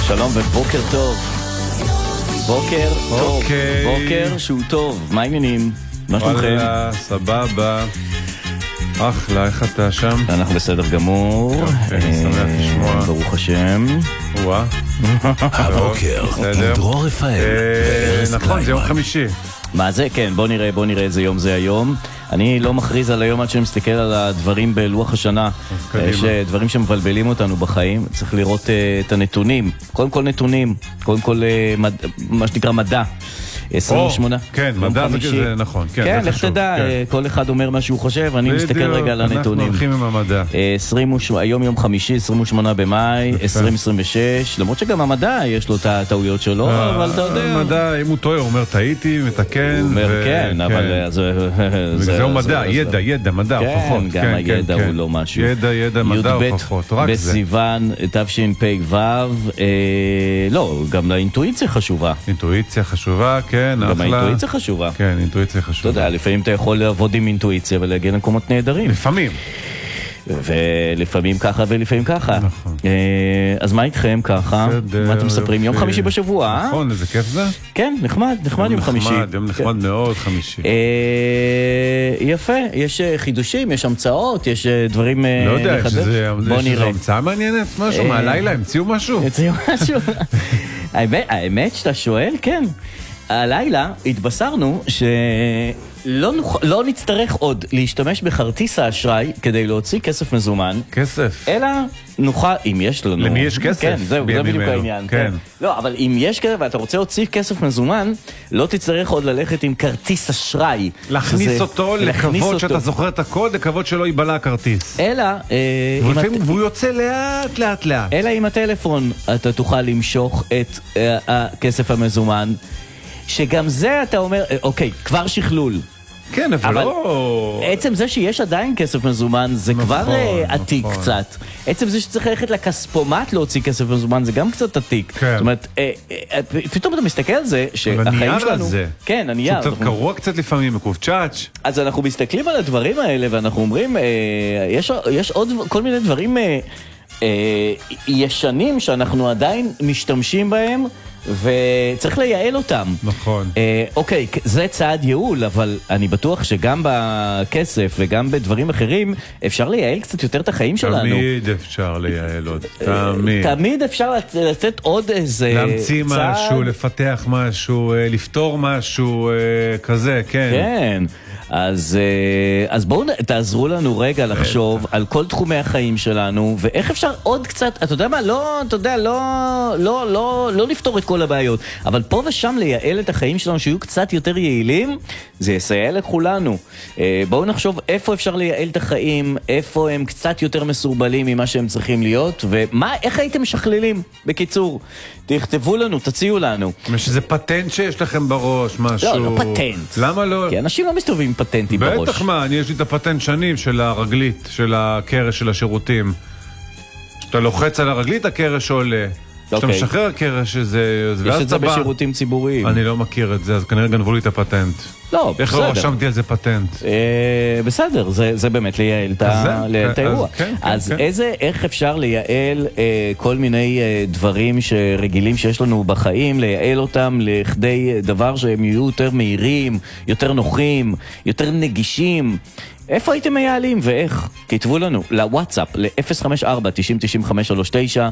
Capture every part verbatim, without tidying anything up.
שלום ובוקר טוב. בוקר טוב. בוקר שהוא טוב. מה העניינים? מה שלומכם? וואלה, סבבה. אחלה, איך אתה שם? אנחנו בסדר גמור. אני שמח לשמוע. ברוך השם. וואה. הבוקר עם דרור רפאל וארז קליינמן. נכון, זה יום חמישי. מה זה? כן, בוא נראה, בוא נראה איזה יום זה היום. אני לא מכריז על היום עד שאני מסתכל על הדברים בלוח השנה. יש דברים שמבלבלים אותנו בחיים, צריך לראות uh, את הנתונים. קודם כל נתונים, קודם כל uh, מד... מה שנקרא מדע. עשרים ושמונה. כן, מדע זה נכון. כן, לך תדע, כל אחד אומר מה שהוא חושב, אני מסתכל רגע על הנתונים. אנחנו הולכים עם המדע. היום יום חמישי, עשרים ושמונה במאי, עשרים עשרים ושש, למרות שגם המדע יש לו את הטעויות שלו, אבל אתה יודע. המדע, אם הוא טועה, הוא אומר טעיתי, מתקן. הוא אומר כן, אבל זהו מדע, ידע, ידע, מדע, הוכחות. כן, גם הידע הוא לא משהו. ידע, ידע, מדע, הוכחות, רק זה. בסיוון, תשפ"ו, לא, גם לאינטואיציה חשובה. אינטואיציה חשובה, כן, גם האינטואיציה חשובה. כן, אינטואיציה חשובה. אתה יודע, לפעמים אתה יכול לעבוד עם אינטואיציה ולהגיע למקומות נהדרים. לפעמים. ולפעמים ככה ולפעמים ככה. נכון. אז מה איתכם ככה? מה אתם מספרים? יום חמישי בשבוע, אה? נכון, איזה כיף זה? כן, נחמד, נחמד יום חמישי. נחמד, יום נחמד מאוד חמישי. יפה, יש חידושים, יש המצאות, יש דברים... לא יודע, שזה המצאה מעניינת, משהו, מהלילה המציאו משהו? המציאו משהו. האמת שאתה שואל, כן. הלילה התבשרנו שלא נוכל, לא נצטרך עוד להשתמש בכרטיס האשראי כדי להוציא כסף מזומן. כסף. אלא נוכל, אם יש לנו... למי יש כסף? כן, זהו, זה בדיוק העניין. כן. לא, אבל אם יש כסף ואתה רוצה להוציא כסף מזומן, לא תצטרך עוד ללכת עם כרטיס אשראי. להכניס אותו, לקוות שאתה זוכר את הקוד, לקוות שלא ייבלע הכרטיס. אלא... והוא יוצא לאט לאט לאט. אלא עם הטלפון אתה תוכל למשוך את הכסף המזומן. שגם זה אתה אומר, אוקיי, כבר שכלול. כן, אבל, אבל לא... עצם זה שיש עדיין כסף מזומן, זה נכון, כבר נכון. עתיק קצת. עצם זה שצריך ללכת לכספומט להוציא כסף מזומן, זה גם קצת עתיק. כן. זאת אומרת, אה, אה, פתאום אתה מסתכל על זה, שהחיים שלנו... הזה. כן, הנייר. שהוא קצת קרוע קצת לפעמים, מקובצ'אץ'. אז אנחנו מסתכלים על הדברים האלה, ואנחנו אומרים, אה, יש, יש עוד כל מיני דברים אה, אה, ישנים שאנחנו עדיין משתמשים בהם, וצריך לייעל אותם. נכון. אה, אוקיי, זה צעד ייעול, אבל אני בטוח שגם בכסף וגם בדברים אחרים אפשר לייעל קצת יותר את החיים שלנו. תמיד אפשר לייעל עוד, תמיד. תמיד אפשר לתת עוד איזה להמציא צעד. משהו, לפתח משהו, לפתור משהו כזה, כן. כן. אז, אז בואו תעזרו לנו רגע לחשוב על כל תחומי החיים שלנו, ואיך אפשר עוד קצת, אתה יודע מה, לא, אתה יודע, לא, לא, לא, לא לפתור את כל הבעיות, אבל פה ושם לייעל את החיים שלנו שיהיו קצת יותר יעילים, זה יסייע לכולנו. בואו נחשוב איפה אפשר לייעל את החיים, איפה הם קצת יותר מסורבלים ממה שהם צריכים להיות, ומה, איך הייתם משכללים? בקיצור, תכתבו לנו, תציעו לנו. שזה פטנט שיש לכם בראש, משהו... לא, לא פטנט. למה לא? כי אנשים לא מסתובבים פטנטים בראש. בטח מה, אני יש לי את הפטנט שנים של הרגלית, של הקרש של השירותים. שאתה לוחץ על הרגלית, הקרש עולה. כשאתה משחרר הקרש, זה... יש את זה בשירותים ציבוריים. אני לא מכיר את זה, אז כנראה גנבו לי את הפטנט. לא, בסדר. איך לא רשמתי על זה פטנט? בסדר, זה באמת לייעל את האירוע. אז איזה, איך אפשר לייעל כל מיני דברים שרגילים שיש לנו בחיים, לייעל אותם לכדי דבר שהם יהיו יותר מהירים, יותר נוחים, יותר נגישים? איפה הייתם מייעלים ואיך? כתבו לנו לוואטסאפ ל-אפס חמש ארבע תשעים תשעים חמש שלוש תשע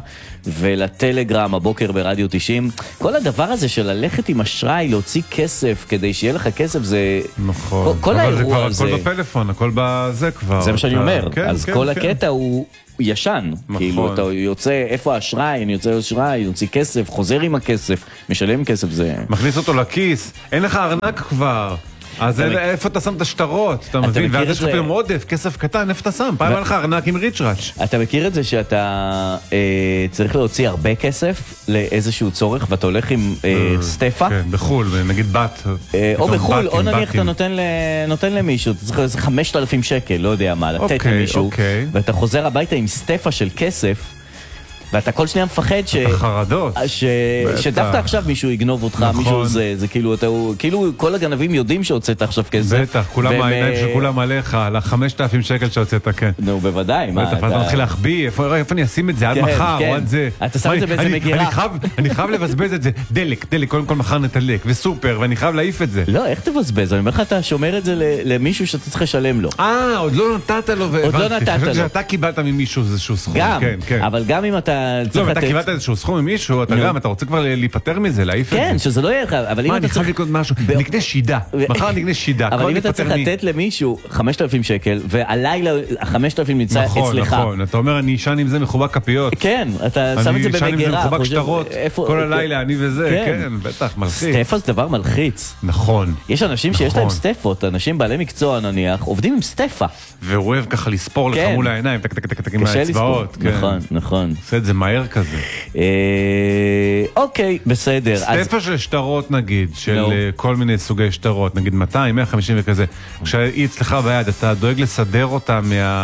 ולטלגרם הבוקר ברדיו תשעים. כל הדבר הזה של ללכת עם אשראי, להוציא כסף כדי שיהיה לך כסף, זה... נכון. כל האירוע הזה... אבל זה כבר הכל בפלאפון, הכל בזה כבר. זה מה שאני אומר. אז כל הקטע הוא ישן. כאילו אתה יוצא, איפה האשראי? אני יוצא אשראי, יוצא כסף, חוזר עם הכסף, משלם כסף, זה... מכניס אותו לכיס, אין לך ארנק כבר. אז איפה אתה שם את השטרות, אתה מבין? ואז יש לך פתאום עודף, כסף קטן, איפה אתה שם? פעם היה לך ארנק עם ריצ'ראץ'. אתה מכיר את זה שאתה צריך להוציא הרבה כסף לאיזשהו צורך, ואתה הולך עם סטפה? כן, בחול, נגיד בת. או בחול, או נניח אתה נותן למישהו, אתה צריך איזה חמשת אלפים שקל, לא יודע מה, לתת למישהו, ואתה חוזר הביתה עם סטפה של כסף, ואתה כל שניה מפחד ש... חרדות. ש... שדווקא עכשיו מישהו יגנוב אותך, נכון. מישהו זה, זה כאילו, אתה, כאילו כל הגנבים יודעים שהוצאת עכשיו כסף. בטח, כולם והם... העיניים של כולם עליך, על החמשת אלפים שקל שהוצאת, כן. נו, בוודאי, מה? בטח, אתה מתחיל להחביא, איפה, איפה אני אשים את זה, עד כן, מחר, כן. או עד זה. אתה שם את זה באיזה מגירה. אני חייב, אני חייב לבזבז את זה, דלק, דלק, קודם כל מחר נתדלק, וסופר, ואני חייב להעיף את זה. לא, איך תבזבז? אני אומר לך, אתה שומר את זה למישהו שאתה צריך לשלם לו. אה, עוד לא נתת לו, עוד לא נתת לו. שאתה קיבלת ממישהו איזשהו סכום. גם, כן, כן. אבל גם אם אתה לא, אם אתה קיבלת איזשהו סכום ממישהו, אתה גם, אתה רוצה כבר להיפטר מזה, להעיף את זה. כן, שזה לא יהיה לך, אבל אם מה, אתה אני חייב לקנות משהו, נקנה שידה, מחר נקנה שידה. אבל אם אתה צריך לתת למישהו חמשת אלפים שקל, והלילה חמשת אלפים נמצא אצלך. נכון, נכון, אתה אומר, אני ישן עם זה מחובק כפיות. כן, אתה שם את זה במגירה. אני ישן עם זה מחובק שטרות, כל הלילה, אני וזה, כן, בטח, מלחיץ. סטפה זה דבר מלחיץ. נכון. יש אנשים שיש להם סטפות, אנשים בעלי מקצוע נניח, עובדים עם סטפה. והוא אוהב ככה לספור לך מול העיניים, טק טק טק טק עם האצבעות. נכון, נכון. עושה את זה מהר כזה. אוקיי, בסדר. סטפה של שטרות נגיד, של כל מיני סוגי שטרות, נגיד מאתיים, מאה וחמישים וכזה. כשהיא אצלך ביד, אתה דואג לסדר אותה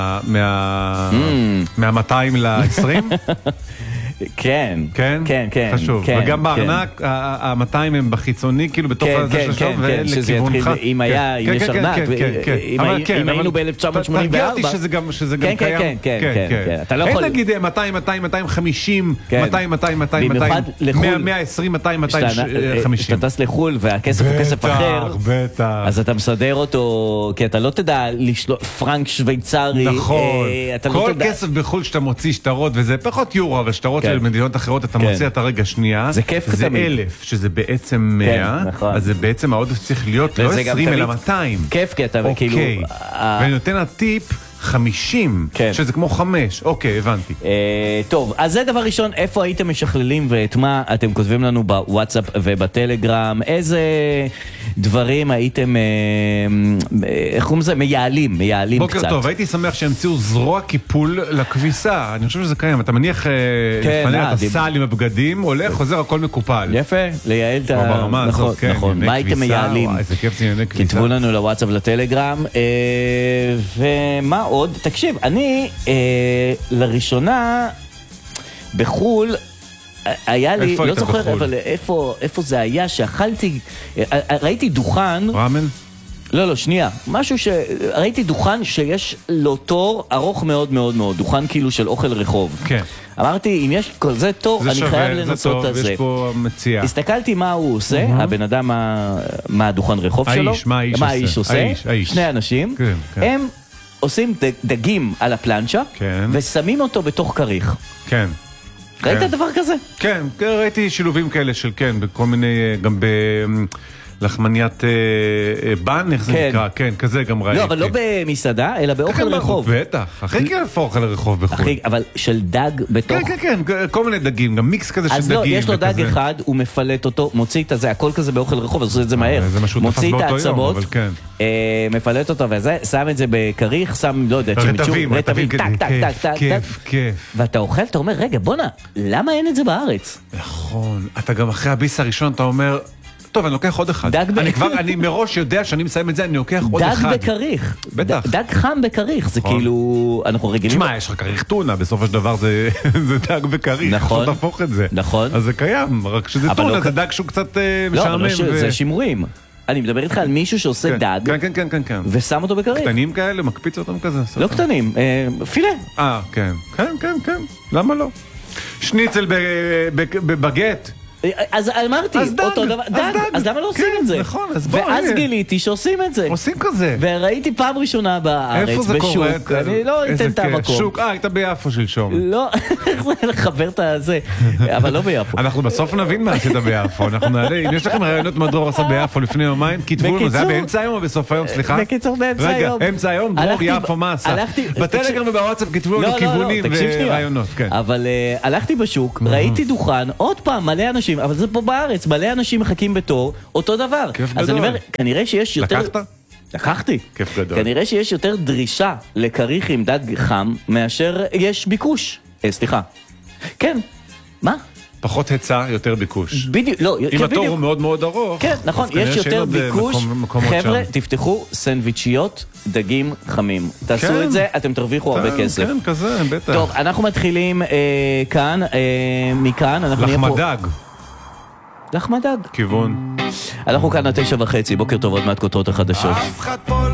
מה-מאתיים ל-עשרים? כן, כן, כן, כן. חשוב. וגם בארנק, ה-מאתיים הם בחיצוני, כאילו בתוך הזה של שום, ולכיוונך. אם היה, אם יש ארנק, אם היינו ב-אלף תשע מאות שמונים וארבע. תרגיע אותי שזה גם קיים. כן, כן, כן. אתה לא יכול... אין נגיד מאתיים, מאתיים, מאתיים וחמישים, מאתיים, מאתיים, מאתיים, מאתיים, מאה ועשרים, מאתיים, מאתיים וחמישים. כשאתה טס לחול והכסף הוא כסף אחר, אז אתה מסדר אותו, כי אתה לא תדע לשלוח פרנק שוויצרי. נכון. כל כסף בחול שאתה מוציא שטרות, וזה פחות יורו, אבל שטרות של מדינות אחרות, אתה מוציא את הרגע שנייה, זה כיף זה אלף, שזה בעצם מאה, אז זה בעצם העודף צריך להיות לא עשרים אלא מאתיים. כיף, כי אתה כאילו... ואני נותן הטיפ חמישים, שזה כמו חמש. אוקיי, הבנתי. טוב, אז זה דבר ראשון, איפה הייתם משכללים ואת מה אתם כותבים לנו בוואטסאפ ובטלגרם, איזה דברים הייתם, איך קוראים לזה? מייעלים, מייעלים קצת. בוקר טוב, הייתי שמח שהמציאו זרוע קיפול לכביסה, אני חושב שזה קיים, אתה מניח לפני את הסל עם הבגדים, הולך, חוזר, הכל מקופל. יפה, לייעל את ה... נכון, נכון, מה הייתם מייעלים? כתבו לנו לוואטסאפ לטלגרם, ומה עוד? תקשיב, אני לראשונה בחול היה לי, לא זוכר, אבל איפה זה היה שאכלתי, ראיתי דוכן, רמן? לא, לא, שנייה, משהו ש... ראיתי דוכן שיש לו תור ארוך מאוד מאוד מאוד, דוכן כאילו של אוכל רחוב. כן. אמרתי, אם יש כל זה תור, אני חייב לנסות את זה. יש פה מציאה. הסתכלתי מה הוא עושה, הבן אדם, מה הדוכן רחוב שלו. האיש, מה האיש עושה? האיש עושה. שני אנשים, הם עושים דגים על הפלנצ'ה, ושמים אותו בתוך כריך. כן. ראית דבר כזה? כן, ראיתי שילובים כאלה של כן, בכל מיני, גם ב... לחמניית בן, איך זה נקרא? כן, כזה גם ראיתי. לא, אבל לא במסעדה, אלא באוכל רחוב. בטח, הכי כיף אוכל רחוב בחו"ל. אבל של דג בתוך... כן, כן, כן, כל מיני דגים, גם מיקס כזה של דגים. אז לא, יש לו דג אחד, הוא מפלט אותו, מוציא את זה, הכל כזה באוכל רחוב, אז עושה את זה מהר. מוציא את העצמות, מפלט אותו וזה, שם את זה בקריך, שם, לא יודע, רטבים, רטבים, טק, טק, טק, טק, כיף, כיף. ואתה אוכל, אתה אומר, רגע, בונה, למה אין את זה בארץ? נכון, אתה גם אחרי הביס הראשון, אתה אומר... טוב, אני לוקח עוד אחד. אני כבר, אני מראש יודע שאני מסיים את זה, אני לוקח עוד אחד. דג בקריך. בטח. דג חם בקריך, זה כאילו, אנחנו רגילים... תשמע, יש לך קריך טונה, בסופו של דבר זה דג בקריך. נכון. אתה תהפוך את זה. נכון. אז זה קיים, רק שזה טונה, זה דג שהוא קצת משעמם. לא, זה שימורים. אני מדבר איתך על מישהו שעושה דג, כן, כן, כן, כן. ושם אותו בקריך. קטנים כאלה, מקפיץ אותם כזה. לא קטנים, פילה. אה, כן. כן, כן, כן. למה לא? שניצל בבגט. אז אמרתי, אותו דבר, דג, אז למה לא עושים את זה? נכון, אז בוא, ואז גיליתי שעושים את זה. עושים כזה. וראיתי פעם ראשונה בארץ, בשוק, אני לא אתן את המקום. שוק, אה, היית ביפו שלשום. לא, איך זה לחבר את הזה, אבל לא ביפו. אנחנו בסוף נבין מה עשית ביפו, אנחנו נעלה, אם יש לכם רעיונות מה דרור עשה ביפו לפני יומיים, כתבו לנו, זה היה באמצע היום או בסוף היום, סליחה? בקיצור, באמצע היום. רגע, אמצע היום, דרור יפו, מה עשה? בטלגרם ובוואטסאפ כתבו לנו כיוונים ורעיונות, כן. אבל הלכתי בשוק, ראיתי דוכן, עוד פעם, מלא אנשים, אבל זה פה בארץ, מלא אנשים מחכים בתור, אותו דבר. כיף אז גדול. אני אומר, כנראה שיש יותר... לקחת? לקחתי. כיף גדול. כנראה שיש יותר דרישה לקריך עם דג חם, מאשר יש ביקוש. אה, סליחה. כן. מה? פחות היצע, יותר ביקוש. בדיוק, לא, אם התור הוא מאוד מאוד ארוך. כן, נכון, יש יותר ביקוש. חבר'ה, תפתחו סנדוויצ'יות, דגים חמים. תעשו את זה, אתם תרוויחו הרבה כסף. כן, כזה, בטח. טוב, אנחנו מתחילים כאן, מכאן. לחמדג. לחמדג. כיוון. אנחנו כאן עד תשע וחצי, בוקר טוב, עוד מעט כותרות החדשות.